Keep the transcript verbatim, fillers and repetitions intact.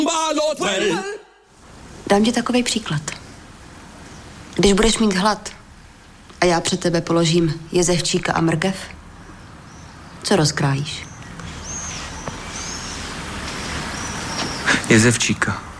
Dám ti takovej příklad. Když budeš mít hlad a já před tebe položím jezevčíka a mrkev, co rozkrájíš? Jezevčíka.